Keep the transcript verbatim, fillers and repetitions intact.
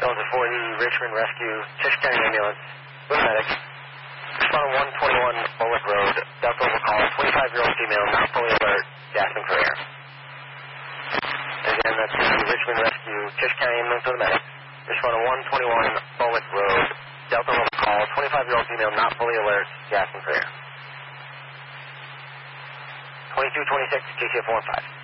calls are for the Richmond Rescue, Tisch County Ambulance, with medics. Respond to one twenty-one Bullock Road, Delta will call, twenty-five-year-old female, not fully alert, gasping for air. Again, that's the Richmond Rescue, Tisch County Ambulance with medics. Respond to one twenty-one Bullock Road, Delta will call, twenty-five-year-old female, not fully alert, gasping for air. twenty-two twenty-six, T C F one five.